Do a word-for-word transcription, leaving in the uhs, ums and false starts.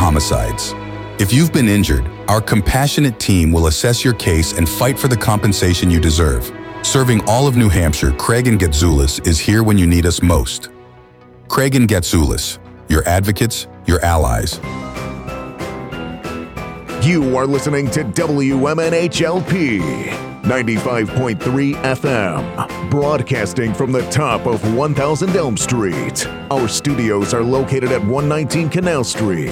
homicides. If you've been injured, our compassionate team will assess your case and fight for the compensation you deserve. Serving all of New Hampshire, Craig and Getzoulis is here when you need us most. Craig and Getzoulis, your advocates, your allies. You are listening to W M N H L P ninety-five point three F M, broadcasting from the top of one thousand Elm Street. Our studios are located at one nineteen Canal Street,